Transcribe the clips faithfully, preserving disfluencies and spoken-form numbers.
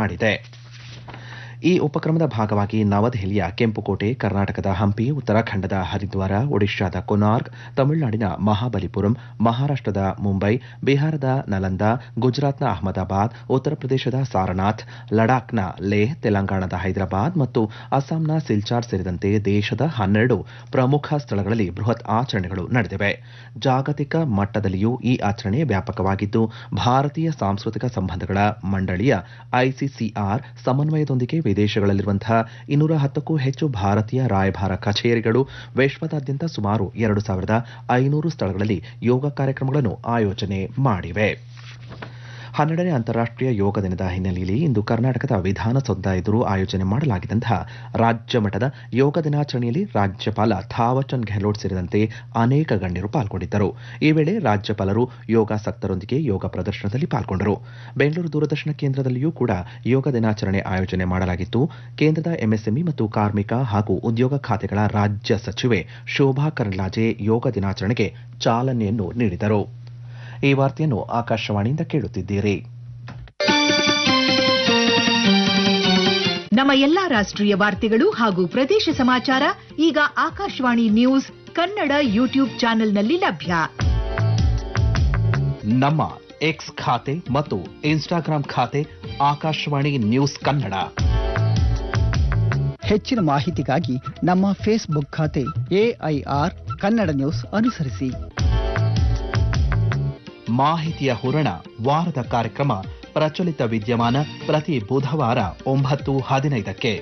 ಮಾಡಿದೆ. ಈ ಉಪಕ್ರಮದ ಭಾಗವಾಗಿ ನವದೆಹಲಿಯ ಕೆಂಪುಕೋಟೆ, ಕರ್ನಾಟಕದ ಹಂಪಿ, ಉತ್ತರಾಖಂಡದ ಹರಿದ್ವಾರ, ಒಡಿಶಾದ ಕೊನಾರ್ಕ್, ತಮಿಳುನಾಡಿನ ಮಹಾಬಲಿಪುರಂ, ಮಹಾರಾಷ್ಟದ ಮುಂಬೈ, ಬಿಹಾರದ ನಲಂದಾ, ಗುಜರಾತ್ನ ಅಹಮದಾಬಾದ್, ಉತ್ತರ ಪ್ರದೇಶದ ಸಾರನಾಥ್, ಲಡಾಖ್ನ ಲೇಹ್, ತೆಲಂಗಾಣದ ಹೈದರಾಬಾದ್ ಮತ್ತು ಅಸ್ಸಾಂನ ಸಿಲ್ಚಾರ್ ಸೇರಿದಂತೆ ದೇಶದ ಹನ್ನೆರಡು ಪ್ರಮುಖ ಸ್ಥಳಗಳಲ್ಲಿ ಬೃಹತ್ ಆಚರಣೆಗಳು ನಡೆದಿವೆ. ಜಾಗತಿಕ ಮಟ್ಟದಲ್ಲಿಯೂ ಈ ಆಚರಣೆ ವ್ಯಾಪಕವಾಗಿದ್ದು, ಭಾರತೀಯ ಸಾಂಸ್ಕೃತಿಕ ಸಂಬಂಧಗಳ ಮಂಡಳಿಯ ಐಸಿಸಿಆರ್ ಸಮನ್ವಯದೊಂದಿಗೆ ವಿದೇಶಗಳಲ್ಲಿರುವಂತಹ ಇನ್ನೂರ ಹತ್ತಕ್ಕೂ ಹೆಚ್ಚು ಭಾರತೀಯ ರಾಯಭಾರ ಕಚೇರಿಗಳು ವಿಶ್ವದಾದ್ಯಂತ ಸುಮಾರು ಎರಡು ಸಾವಿರದ ಐನೂರು ಸ್ಥಳಗಳಲ್ಲಿ ಯೋಗ ಕಾರ್ಯಕ್ರಮಗಳನ್ನು ಆಯೋಜನೆ ಮಾಡಿವೆ. ಹನ್ನೆರಡನೇ ಅಂತಾರಾಷ್ಟೀಯ ಯೋಗ ದಿನದ ಹಿನ್ನೆಲೆಯಲ್ಲಿ ಇಂದು ಕರ್ನಾಟಕದ ವಿಧಾನಸೌಧ ಎದುರು ಆಯೋಜನೆ ಮಾಡಲಾಗಿದ್ದಂತಹ ರಾಜ್ಯ ಮಟ್ಟದ ಯೋಗ ದಿನಾಚರಣೆಯಲ್ಲಿ ರಾಜ್ಯಪಾಲ ಥಾವರ್ಚಂದ್ ಗೆಹ್ಲೋಟ್ ಸೇರಿದಂತೆ ಅನೇಕ ಗಣ್ಯರು ಪಾಲ್ಗೊಂಡಿದ್ದರು. ಈ ವೇಳೆ ರಾಜ್ಯಪಾಲರು ಯೋಗಾಸಕ್ತರೊಂದಿಗೆ ಯೋಗ ಪ್ರದರ್ಶನದಲ್ಲಿ ಪಾಲ್ಗೊಂಡರು. ಬೆಂಗಳೂರು ದೂರದರ್ಶನ ಕೇಂದ್ರದಲ್ಲಿಯೂ ಕೂಡ ಯೋಗ ದಿನಾಚರಣೆ ಆಯೋಜನೆ ಮಾಡಲಾಗಿತ್ತು. ಕೇಂದ್ರದ ಎಂಎಸ್ಎಂಇ ಮತ್ತು ಕಾರ್ಮಿಕ ಹಾಗೂ ಉದ್ಯೋಗ ಖಾತೆಗಳ ರಾಜ್ಯ ಸಚಿವೆ ಶೋಭಾ ಕರಂದ್ಲಾಜೆ ಯೋಗ ದಿನಾಚರಣೆಗೆ ಚಾಲನೆಯನ್ನು ನೀಡಿದರು. ಈ ವಾರ್ತೆಯನ್ನು ಆಕಾಶವಾಣಿಯಿಂದ ಕೇಳುತ್ತಿದ್ದೀರಿ. ನಮ್ಮ ಎಲ್ಲಾ ರಾಷ್ಟ್ರೀಯ ವಾರ್ತೆಗಳು ಹಾಗೂ ಪ್ರದೇಶ ಸಮಾಚಾರ ಈಗ ಆಕಾಶವಾಣಿ ನ್ಯೂಸ್ ಕನ್ನಡ ಯೂಟ್ಯೂಬ್ ಚಾನೆಲ್ನಲ್ಲಿ ಲಭ್ಯ. ನಮ್ಮ ಎಕ್ಸ್ ಖಾತೆ ಮತ್ತು ಇನ್ಸ್ಟಾಗ್ರಾಂ ಖಾತೆ ಆಕಾಶವಾಣಿ ನ್ಯೂಸ್ ಕನ್ನಡ. ಹೆಚ್ಚಿನ ಮಾಹಿತಿಗಾಗಿ ನಮ್ಮ ಫೇಸ್ಬುಕ್ ಖಾತೆ ಎಐಆರ್ ಕನ್ನಡ ನ್ಯೂಸ್ ಅನುಸರಿಸಿ. ಮಾಹಿತಿಯ ಹೂರಣ ವಾರದ ಕಾರ್ಯಕ್ರಮ ಪ್ರಚಲಿತ ವಿದ್ಯಮಾನ ಪ್ರತಿ ಬುಧವಾರ ಒಂಬತ್ತು ಹದಿನೈದಕ್ಕೆ.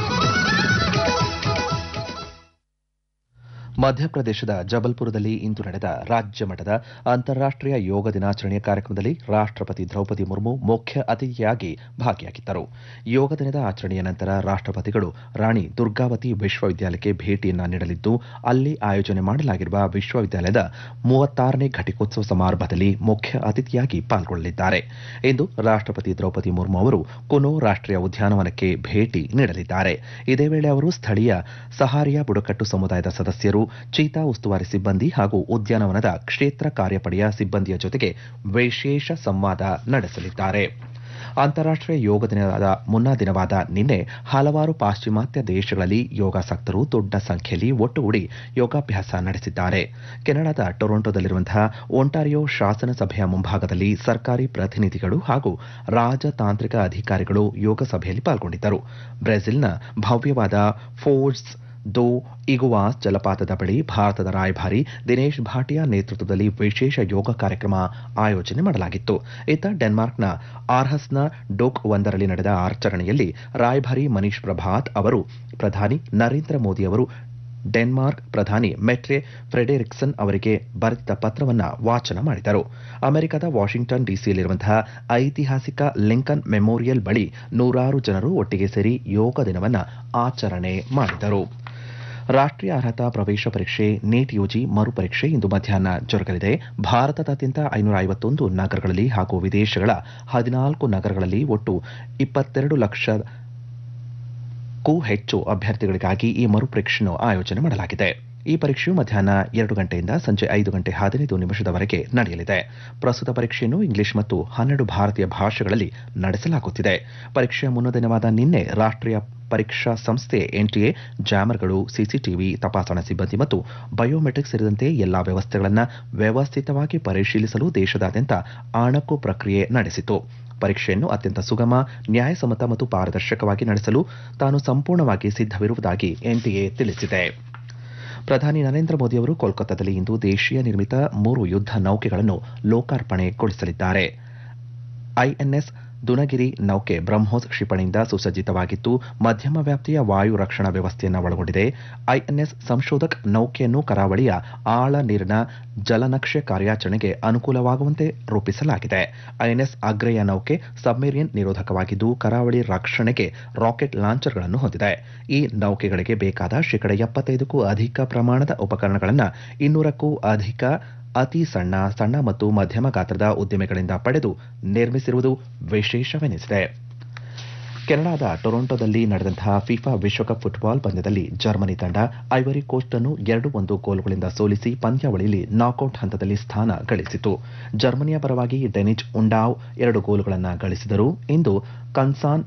ಮಧ್ಯಪ್ರದೇಶದ ಜಬಲ್ಪುರದಲ್ಲಿ ಇಂದು ನಡೆದ ರಾಜ್ಯ ಮಟ್ಟದ ಅಂತಾರಾಷ್ಟೀಯ ಯೋಗ ದಿನಾಚರಣೆಯ ಕಾರ್ಯಕ್ರಮದಲ್ಲಿ ರಾಷ್ಟಪತಿ ದ್ರೌಪದಿ ಮುರ್ಮು ಮುಖ್ಯ ಅತಿಥಿಯಾಗಿ ಭಾಗಿಯಾಗಿದ್ದರು. ಯೋಗ ದಿನದ ಆಚರಣೆಯ ನಂತರ ರಾಷ್ಟಪತಿಗಳು ರಾಣಿ ದುರ್ಗಾವತಿ ವಿಶ್ವವಿದ್ಯಾಲಯಕ್ಕೆ ಭೇಟಿಯನ್ನ ನೀಡಲಿದ್ದು, ಅಲ್ಲಿ ಆಯೋಜನೆ ಮಾಡಲಾಗಿರುವ ವಿಶ್ವವಿದ್ಯಾಲಯದ ಮೂವತ್ತಾರನೇ ಘಟಿಕೋತ್ಸವ ಸಮಾರಂಭದಲ್ಲಿ ಮುಖ್ಯ ಅತಿಥಿಯಾಗಿ ಪಾಲ್ಗೊಳ್ಳಲಿದ್ದಾರೆ. ಇಂದು ರಾಷ್ಟಪತಿ ದ್ರೌಪದಿ ಮುರ್ಮು ಅವರು ಕುನೋ ರಾಷ್ಟೀಯ ಉದ್ಯಾನವನಕ್ಕೆ ಭೇಟಿ ನೀಡಲಿದ್ದಾರೆ. ಇದೇ ವೇಳೆ ಅವರು ಸ್ಥಳೀಯ ಸಹಾರಿಯಾ ಬುಡಕಟ್ಟು ಸಮುದಾಯದ ಸದಸ್ಯರು, ಚೀತಾ ಉಸ್ತುವಾರಿ ಸಿಬ್ಬಂದಿ ಹಾಗೂ ಉದ್ಯಾನವನದ ಕ್ಷೇತ್ರ ಕಾರ್ಯಪಡೆಯ ಸಿಬ್ಬಂದಿಯ ಜೊತೆಗೆ ವಿಶೇಷ ಸಂವಾದ ನಡೆಸಲಿದ್ದಾರೆ. ಅಂತಾರಾಷ್ಟೀಯ ಯೋಗ ದಿನದ ಮುನ್ನಾ ದಿನವಾದ ನಿನ್ನೆ ಹಲವಾರು ಪಾಶ್ಚಿಮಾತ್ಯ ದೇಶಗಳಲ್ಲಿ ಯೋಗಾಸಕ್ತರು ದೊಡ್ಡ ಸಂಖ್ಯೆಯಲ್ಲಿ ಒಟ್ಟುಗೂಡಿ ಯೋಗಾಭ್ಯಾಸ ನಡೆಸಿದ್ದಾರೆ. ಕೆನಡಾದ ಟೊರೊಂಟೊದಲ್ಲಿರುವಂತಹ ಒಂಟಾರಿಯೋ ಶಾಸನ ಸಭೆಯ ಮುಂಭಾಗದಲ್ಲಿ ಸರ್ಕಾರಿ ಪ್ರತಿನಿಧಿಗಳು ಹಾಗೂ ರಾಜತಾಂತ್ರಿಕ ಅಧಿಕಾರಿಗಳು ಯೋಗ ಸಭೆಯಲ್ಲಿ ಪಾಲ್ಗೊಂಡಿದ್ದರು. ಬ್ರೆಜಿಲ್ನ ಭವ್ಯವಾದ ಫೋರ್ಸ್ ದೋ ಇಗುವಾಸ್ ಜಲಪಾತದ ಬಳಿ ಭಾರತದ ರಾಯಭಾರಿ ದಿನೇಶ್ ಭಾಟಿಯಾ ನೇತೃತ್ವದಲ್ಲಿ ವಿಶೇಷ ಯೋಗ ಕಾರ್ಯಕ್ರಮ ಆಯೋಜನೆ ಮಾಡಲಾಗಿತ್ತು. ಇತ್ತ ಡೆನ್ಮಾರ್ಕ್ನ ಆರ್ಹಸ್ನ ಡೋಕ್ ಒಂದರಲ್ಲಿ ನಡೆದ ಆಚರಣೆಯಲ್ಲಿ ರಾಯಭಾರಿ ಮನೀಶ್ ಪ್ರಭಾತ್ ಅವರು ಪ್ರಧಾನಿ ನರೇಂದ್ರ ಮೋದಿ ಅವರು ಡೆನ್ಮಾರ್ಕ್ ಪ್ರಧಾನಿ ಮೆಟ್ರೆ ಫ್ರೆಡೆರಿಕ್ಸನ್ ಅವರಿಗೆ ಬರೆದ ಪತ್ರವನ್ನು ವಾಚನ ಮಾಡಿದರು. ಅಮೆರಿಕದ ವಾಷಿಂಗ್ಟನ್ ಡಿಸಿಯಲ್ಲಿರುವಂತಹ ಐತಿಹಾಸಿಕ ಲಿಂಕನ್ ಮೆಮೋರಿಯಲ್ ಬಳಿ ನೂರಾರು ಜನರು ಒಟ್ಟಿಗೆ ಸೇರಿ ಯೋಗ ದಿನವನ್ನು ಆಚರಣೆ ಮಾಡಿದರು. ರಾಷ್ಟೀಯ ಅರ್ಹತಾ ಪ್ರವೇಶ ಪರೀಕ್ಷೆ ನೀಟ್ ಯುಜಿ ಮರುಪರೀಕ್ಷೆ ಇಂದು ಮಧ್ಯಾಹ್ನ ಜರುಗಲಿದೆ. ಭಾರತದಾದ್ಯಂತ ಐನೂರ ಐವತ್ತೊಂದು ನಗರಗಳಲ್ಲಿ ಹಾಗೂ ವಿದೇಶಗಳ ಹದಿನಾಲ್ಕು ನಗರಗಳಲ್ಲಿ ಒಟ್ಟು ಇಪ್ಪತ್ತೆರಡು ಲಕ್ಷಕ್ಕೂ ಹೆಚ್ಚು ಅಭ್ಯರ್ಥಿಗಳಿಗಾಗಿ ಈ ಮರುಪರೀಕ್ಷೆಯನ್ನು ಆಯೋಜನೆ ಮಾಡಲಾಗಿದೆ. ಈ ಪರೀಕ್ಷೆಯು ಮಧ್ಯಾಹ್ನ ಎರಡು ಗಂಟೆಯಿಂದ ಸಂಜೆ ಐದು ಗಂಟೆ ಹದಿನೈದು ನಿಮಿಷದವರೆಗೆ ನಡೆಯಲಿದೆ. ಪ್ರಸ್ತುತ ಪರೀಕ್ಷೆಯನ್ನು ಇಂಗ್ಲಿಷ್ ಮತ್ತು ಹನ್ನೆರಡು ಭಾರತೀಯ ಭಾಷೆಗಳಲ್ಲಿ ನಡೆಸಲಾಗುತ್ತಿದೆ. ಪರೀಕ್ಷೆಯ ಮುನ್ನ ದಿನವಾದ ನಿನ್ನೆ ರಾಷ್ಟೀಯ ಪರೀಕ್ಷಾ ಸಂಸ್ಥೆ ಎನ್ಟಿಎ ಜಾಮರ್ಗಳು, ಸಿಸಿಟಿವಿ ತಪಾಸಣಾ ಸಿಬ್ಬಂದಿ ಮತ್ತು ಬಯೋಮೆಟ್ರಿಕ್ ಸೇರಿದಂತೆ ಎಲ್ಲಾ ವ್ಯವಸ್ಥೆಗಳನ್ನು ವ್ಯವಸ್ಥಿತವಾಗಿ ಪರಿಶೀಲಿಸಲು ದೇಶದಾದ್ಯಂತ ಆಣಕು ಪ್ರಕ್ರಿಯೆ ನಡೆಸಿತು. ಪರೀಕ್ಷೆಯನ್ನು ಅತ್ಯಂತ ಸುಗಮ, ನ್ಯಾಯಸಮ್ಮತ ಮತ್ತು ಪಾರದರ್ಶಕವಾಗಿ ನಡೆಸಲು ತಾನು ಸಂಪೂರ್ಣವಾಗಿ ಸಿದ್ಧವಿರುವುದಾಗಿ ಎನ್ಟಿಎ ತಿಳಿಸಿದೆ. ಪ್ರಧಾನಿ ನರೇಂದ್ರ ಮೋದಿ ಅವರು ಕೋಲ್ಕತ್ತಾದಲ್ಲಿ ಇಂದು ದೇಶೀಯ ನಿರ್ಮಿತ ಮೂರು ಯುದ್ಧ ನೌಕೆಗಳನ್ನು ಲೋಕಾರ್ಪಣೆಗೊಳಿಸಲಿದ್ದಾರೆ. ಐಎನ್ಎಸ್ ದುನಗಿರಿ ನೌಕೆ ಬ್ರಹ್ಮೋಸ್ ಕ್ಷಿಪಣಿಯಿಂದ ಸುಸಜ್ಜಿತವಾಗಿದ್ದು ಮಧ್ಯಮ ವ್ಯಾಪ್ತಿಯ ವಾಯು ರಕ್ಷಣಾ ವ್ಯವಸ್ಥೆಯನ್ನು ಒಳಗೊಂಡಿದೆ. ಐಎನ್ಎಸ್ ಸಂಶೋಧಕ್ ನೌಕೆಯನ್ನು ಕರಾವಳಿಯ ಆಳ ನೀರಿನ ಜಲನಕ್ಷೆ ಕಾರ್ಯಾಚರಣೆಗೆ ಅನುಕೂಲವಾಗುವಂತೆ ರೂಪಿಸಲಾಗಿದೆ. ಐಎನ್ಎಸ್ ಅಗ್ರೇಯ ನೌಕೆ ಸಬ್ಮೆರಿನ್ ನಿರೋಧಕವಾಗಿದ್ದು ಕರಾವಳಿ ರಕ್ಷಣೆಗೆ ರಾಕೆಟ್ ಲಾಂಚರ್ಗಳನ್ನು ಹೊಂದಿದೆ. ಈ ನೌಕೆಗಳಿಗೆ ಬೇಕಾದ ಶೇಕಡ ಎಪ್ಪತ್ತೈದಕ್ಕೂ ಅಧಿಕ ಪ್ರಮಾಣದ ಉಪಕರಣಗಳನ್ನು ಇನ್ನೂರಕ್ಕೂ ಅಧಿಕ ಅತಿ ಸಣ್ಣ ಸಣ್ಣ ಮತ್ತು ಮಧ್ಯಮ ಗಾತ್ರದ ಉದ್ದಿಮೆಗಳಿಂದ ಪಡೆದು ನಿರ್ಮಿಸಿರುವುದು ವಿಶೇಷವೆನಿಸಿದೆ. ಕೆನಡಾದ ಟೊರೊಂಟೊದಲ್ಲಿ ನಡೆದಂತಹ ಫಿಫಾ ವಿಶ್ವಕಪ್ ಫುಟ್ಬಾಲ್ ಪಂದ್ಯದಲ್ಲಿ ಜರ್ಮನಿ ತಂಡ ಐವರಿ ಕೋಸ್ಟ್ ಅನ್ನು ಎರಡು ಒಂದು ಗೋಲುಗಳಿಂದ ಸೋಲಿಸಿ ಪಂದ್ಯಾವಳಿಯಲ್ಲಿ ನಾಕೌಟ್ ಹಂತದಲ್ಲಿ ಸ್ಥಾನ ಗಳಿಸಿತು. ಜರ್ಮನಿಯ ಪರವಾಗಿ ಡೆನಿಸ್ ಉಂಡಾವ್ ಎರಡು ಗೋಲುಗಳನ್ನು ಗಳಿಸಿದರು. ಇಂದು ಕನ್ಸಾನ್